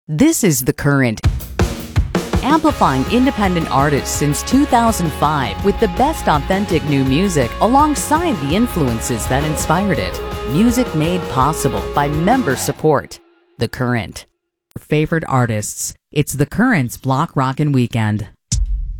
This is The Current, amplifying independent artists since 2005 with the best authentic new music alongside the influences that inspired it. Music made possible by member support. The Current. For favorite artists, it's The Current's Block Rockin' Weekend.